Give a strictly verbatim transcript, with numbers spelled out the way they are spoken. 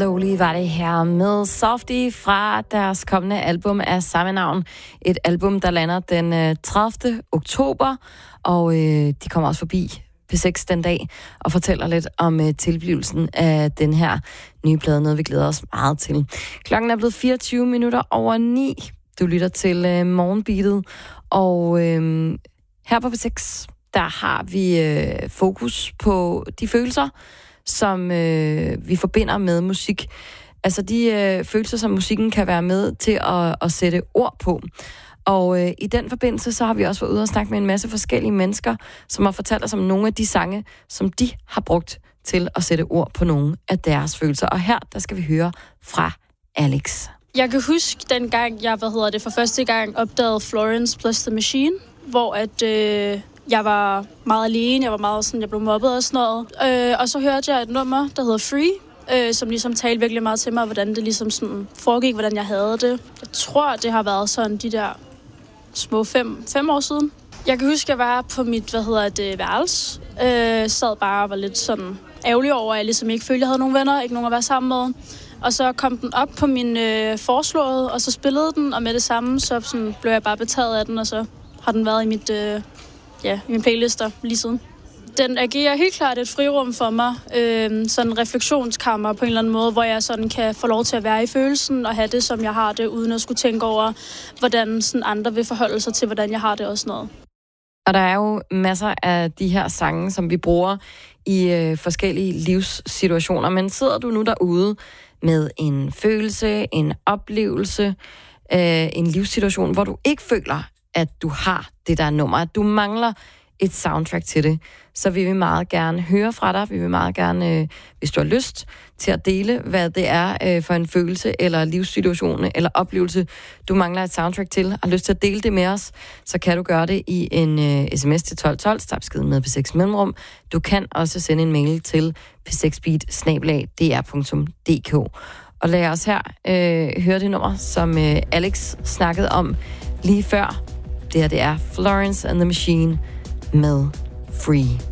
Slowly var det her med Softie fra deres kommende album af samme navn. Et album, der lander den tredivte oktober, og øh, de kommer også forbi P seks den dag og fortæller lidt om øh, tilblivelsen af den her nye plade, noget vi glæder os meget til. Klokken er blevet fireogtyve minutter over ni. Du lytter til øh, Morgenbeatet, og øh, her på P seks, der har vi øh, fokus på de følelser, som øh, vi forbinder med musik. Altså de øh, følelser, som musikken kan være med til at, at sætte ord på. Og øh, i den forbindelse, så har vi også været ude og snakke med en masse forskellige mennesker, som har fortalt os om nogle af de sange, som de har brugt til at sætte ord på nogle af deres følelser. Og her, der skal vi høre fra Alex. Jeg kan huske dengang, jeg hvad hedder det, for første gang opdagede Florence plus the Machine, hvor at, øh, jeg var meget alene, jeg var meget sådan, jeg blev mobbet og sådan noget. Øh, og så hørte jeg et nummer, der hedder Free, øh, som ligesom talte virkelig meget til mig, hvordan det ligesom sådan foregik, hvordan jeg havde det. Jeg tror, det har været sådan de der små fem, fem år siden. Jeg kan huske, jeg var på mit, hvad hedder det, værelse. Øh, sad bare og var lidt sådan ærgerlig over, at jeg ligesom ikke følte, jeg havde nogen venner, ikke nogen at være sammen med. Og så kom den op på min øh, foreslåede, og så spillede den, og med det samme, så sådan, blev jeg bare betaget af den, og så har den været i mit, øh, ja, i mine playlister lige siden. Den agerer helt klart et frirum for mig, øh, sådan en refleksionskammer på en eller anden måde, hvor jeg sådan kan få lov til at være i følelsen og have det, som jeg har det, uden at skulle tænke over, hvordan sådan andre vil forholde sig til, hvordan jeg har det og sådan noget. Og der er jo masser af de her sange, som vi bruger i øh, forskellige livssituationer, men sidder du nu derude med en følelse, en oplevelse, øh, en livssituation, hvor du ikke føler, at du har det der nummer, at du mangler et soundtrack til det, så vil vi meget gerne høre fra dig. Vi vil meget gerne, øh, hvis du har lyst til at dele, hvad det er øh, for en følelse, eller livssituation, eller oplevelse, du mangler et soundtrack til, og har lyst til at dele det med os, så kan du gøre det i en øh, sms til tolv tolv, start beskeden med P seks mellemrum. Du kan også sende en mail til p seks beat snabel-a d r punktum d k. Og lad os her øh, høre det nummer, som øh, Alex snakkede om lige før. Det her, det er Florence and the Machine med Free.